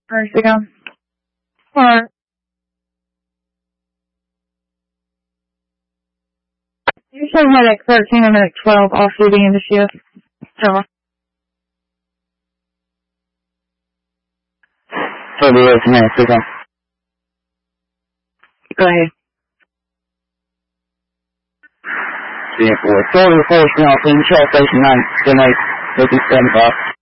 First again. Alright. Usually medic 13 and medic 12 off duty in the shift. So. 38 minutes ago. Go ahead. Yeah, 4 total force now, clean shell station 9, good night, 57 o'clock.